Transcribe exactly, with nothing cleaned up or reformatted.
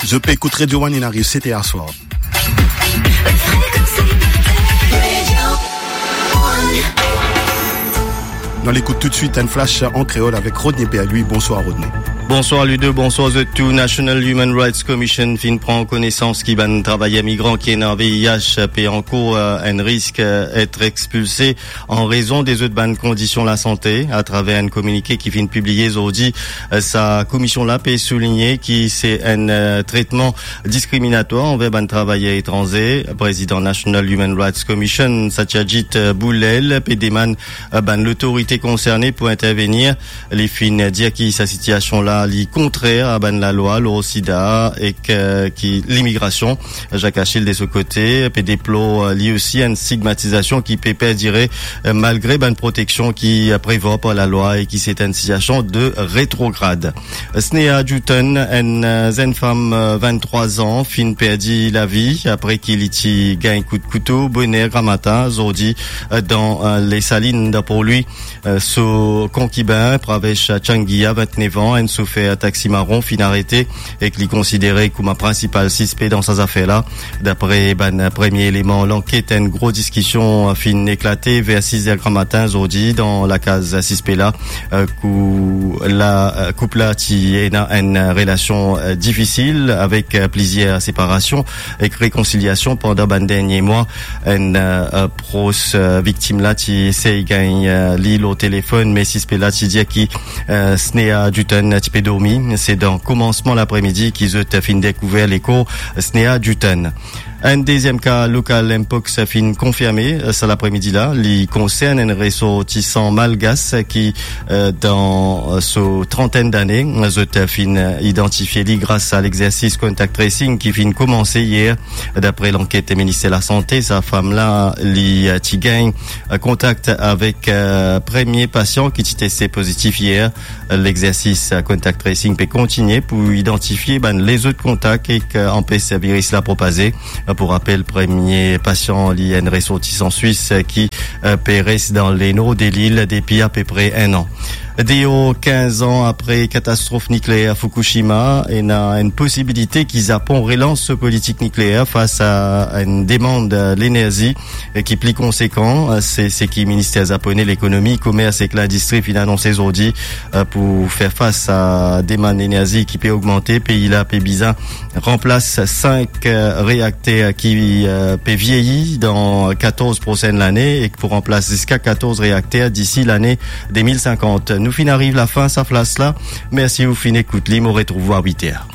Je peux écouter Radio One, il arrive, c'était hier soir. On l'écoute tout de suite, un flash en créole avec Rodney P. lui. Bonsoir Rodney. Bonsoir Ludo, bonsoir The Two National Human Rights Commission fin prend connaissance qui va travailler migrant qui est dans V I H et en cours un risque être expulsé en raison des autres bonnes conditions de la santé à travers un communiqué qui vient publier aujourd'hui. Sa commission là peut souligner qui c'est un traitement discriminatoire envers ban travailleurs étrangers. Président National Human Rights Commission Satyajit Boulel peut demander ban l'autorité concernée pour intervenir. Les fins dire qui sa situation là li contraire à ban la loi l'Orosida et que qui l'immigration Jacques Achille de ce côté peut déploie lui aussi une stigmatisation qui peut perdurer malgré ban protection qui prévoit par la loi et qui c'est une situation de rétrograde. Snea Juton une jeune femme vingt-trois ans fin perdu la vie après qu'il y gagne coup de couteau bonheur gramata aujourd'hui dans les salines pour lui ce concubin Pravesh Changia vingt-neuf ans un fait un taxi marron fin arrêté et qui est considéré comme un principal suspect dans ces affaires là. D'après ben premier élément l'enquête une grosse discussion fin éclatée vers six heures du matin aujourd'hui dans la case suspect là euh, où la couple là qui est dans une relation euh, difficile avec euh, plusieurs séparations et réconciliation pendant ben dernier mois une euh, pros euh, victime là qui essaie gagne euh, l'île au téléphone mais suspect là qui dit qui euh, Snea Juton peut dormir. C'est dans commencement l'après-midi qu'ils ont fin découvert l'écho Snea Juton. Un deuxième cas local Mpox fin confirmé ça l'après-midi là, il concerne un ressortissant malgache qui euh, dans ce trentaine d'années ont fin identifié lui grâce à l'exercice contact tracing qui fin commencé hier d'après l'enquête du ministère de la santé. Sa femme là li ti gagne contact avec euh, premier patient qui était testé positif hier. L'exercice contact tracing peut continuer pour identifier ben, les autres contacts et empêcher ce virus là propager. Pour rappel, premier patient lié à une ressortissant suisse qui euh, périsse dans les eaux de l'île depuis à peu près un an. Déo, quinze ans après catastrophe nucléaire à Fukushima, il y a une possibilité qu'ils Japon relance ce politique nucléaire face à une demande de l'énergie qui est plus conséquent. C'est ce qui le ministère japonais l'économie, commerce et l'industrie vient annoncer aujourd'hui pour faire face à demande d'énergie qui peut augmenter. Pays là, pays bizarre, remplace cinq réacteurs qui peut vieillir dans quatorze prochaines l'année et pour remplacer jusqu'à quatorze réacteurs d'ici l'année deux mille cinquante. Nous fin arrive la fin, ça place là. Merci, vous fin écoute, l'im, on retrouve à huit heures.